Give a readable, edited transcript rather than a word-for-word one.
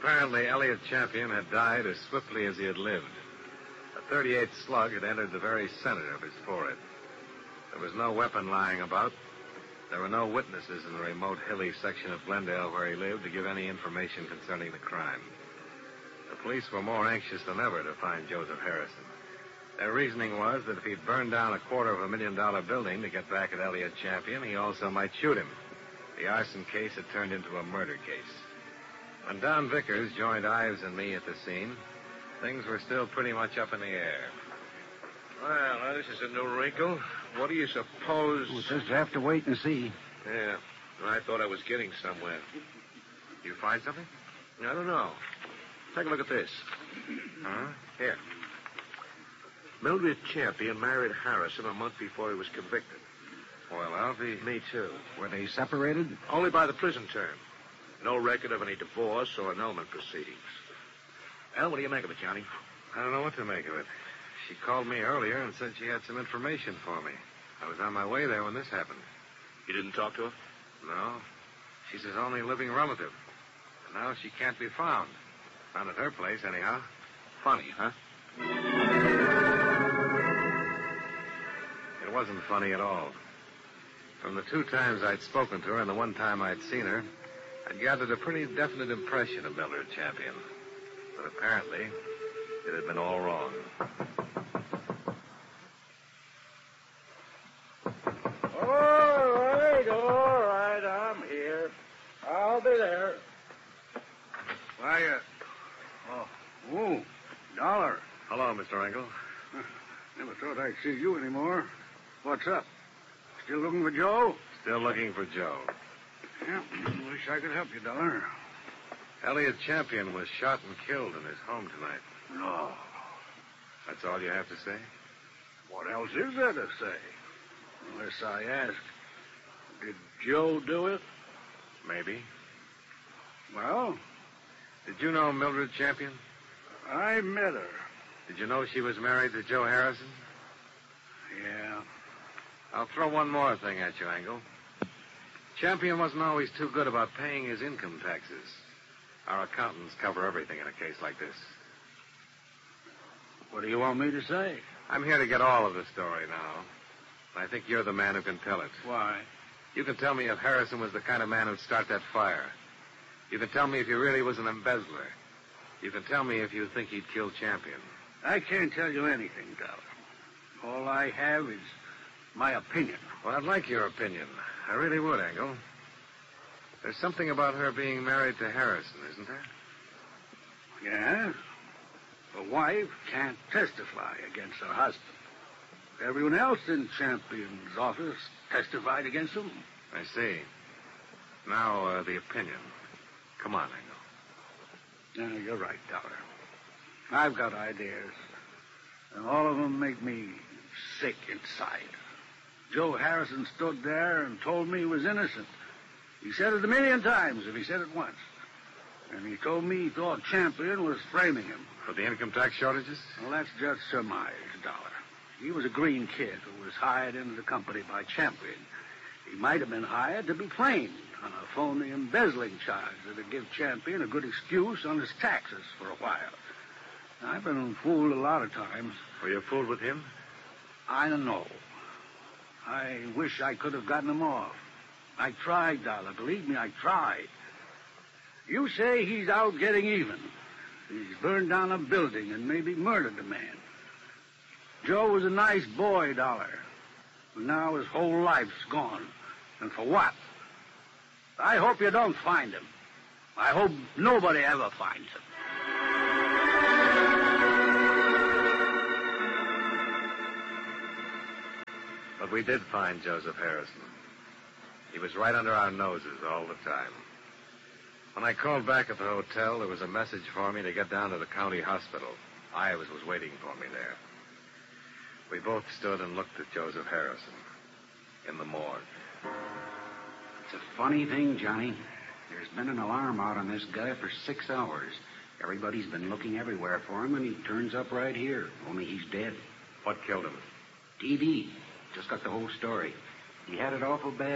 Apparently, Elliot Champion had died as swiftly as he had lived. A .38 slug had entered the very center of his forehead. There was no weapon lying about. There were no witnesses in the remote hilly section of Glendale where he lived to give any information concerning the crime. The police were more anxious than ever to find Joseph Harrison. Their reasoning was that if he'd burned down a $250,000 building to get back at Elliot Champion, he also might shoot him. The arson case had turned into a murder case. When Don Vickers joined Ives and me at the scene, things were still pretty much up in the air. Well, this is a new wrinkle. What do you suppose... We'll just have to wait and see. Yeah, I thought I was getting somewhere. You find something? I don't know. Take a look at this. Huh? Here. Mildred Champion married Harrison a month before he was convicted. Well, Alfie... Me too. Were they separated? Only by the prison term. No record of any divorce or annulment proceedings. Well, what do you make of it, Johnny? I don't know what to make of it. She called me earlier and said she had some information for me. I was on my way there when this happened. You didn't talk to her? No. She's his only living relative. And now she can't be found. Not at her place, anyhow. Funny, huh? It wasn't funny at all. From the 2 times I'd spoken to her and the 1 time I'd seen her, I'd gathered a pretty definite impression of Mildred Champion. But apparently, it had been all wrong. All right, I'm here. I'll be there. Why, Dollar. Hello, Mr. Engel. Never thought I'd see you anymore. What's up? Still looking for Joe? Still looking for Joe. Yeah, wish I could help you, Dollar. Elliot Champion was shot and killed in his home tonight. No. That's all you have to say? What else is there to say? Unless I ask, did Joe do it? Maybe. Well, Did you know Mildred Champion? I met her. Did you know she was married to Joe Harrison? Yeah. I'll throw one more thing at you, Engel. Champion wasn't always too good about paying his income taxes. Our accountants cover everything in a case like this. What do you want me to say? I'm here to get all of the story now. I think you're the man who can tell it. Why? You can tell me if Harrison was the kind of man who'd start that fire. You can tell me if he really was an embezzler. You can tell me if you think he'd kill Champion. I can't tell you anything, Dollar. All I have is my opinion. Well, I'd like your opinion. I really would, Engel. There's something about her being married to Harrison, isn't there? Yeah? A wife can't testify against her husband. Everyone else in Champion's office testified against him. I see. Now, the opinion. Come on, Engel. Yeah, you're right, Dollar. I've got ideas, and all of them make me sick inside. Joe Harrison stood there and told me he was innocent. He said it 1,000,000 times if he said it once. And he told me he thought Champion was framing him. For the income tax shortages? Well, that's just surmise, Dollar. He was a green kid who was hired into the company by Champion. He might have been hired to be framed on a phony embezzling charge that'd give Champion a good excuse on his taxes for a while. I've been fooled a lot of times. Were you fooled with him? I don't know. I wish I could have gotten him off. I tried, Dollar. Believe me, I tried. You say he's out getting even. He's burned down a building and maybe murdered a man. Joe was a nice boy, Dollar. But now his whole life's gone. And for what? I hope you don't find him. I hope nobody ever finds him. But we did find Joseph Harrison. He was right under our noses all the time. When I called back at the hotel, there was a message for me to get down to the county hospital. Ives was waiting for me there. We both stood and looked at Joseph Harrison in the morgue. It's a funny thing, Johnny. There's been an alarm out on this guy for 6 hours. Everybody's been looking everywhere for him, and he turns up right here. Only he's dead. What killed him? TB. Just got the whole story. He had it awful bad.